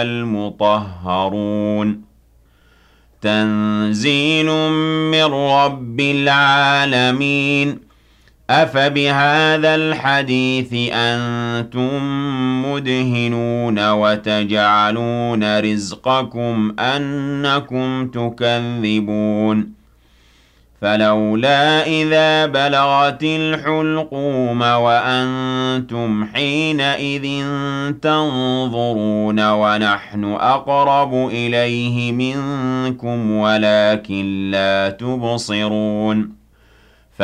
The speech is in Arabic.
المطهرون تنزيل من رب العالمين أفبهذا الحديث أنتم مدهنون وتجعلون رزقكم أنكم تكذبون فلولا إذا بلغت الحلقوم وأنتم حينئذ تنظرون ونحن أقرب إليه منكم ولكن لا تبصرون